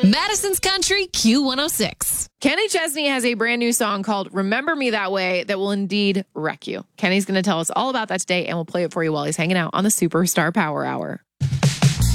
Madison's Country Q106. Kenny Chesney has a brand new song called Remember Me That Way that will indeed wreck you. Kenny's going to tell us all about that today, and we'll play it for you while he's hanging out on the Superstar Power Hour.